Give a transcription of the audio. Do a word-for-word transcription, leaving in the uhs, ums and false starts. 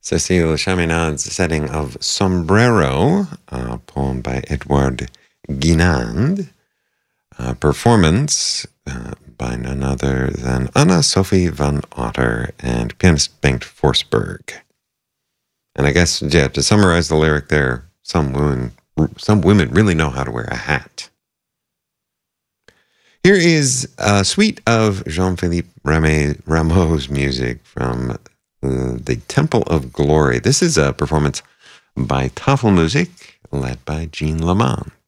Cécile Chaminade's setting of Sombrero, a poem by Edouard Guinand, a performance uh, by none other than Anna-Sophie van Otter and pianist Bengt Forsberg. And I guess, yeah, to summarize the lyric there, some women, some women really know how to wear a hat. Here is a suite of Jean-Philippe Rameau's music from uh, the Temple of Glory. This is a performance by Tafelmusik, led by Jean Lamont.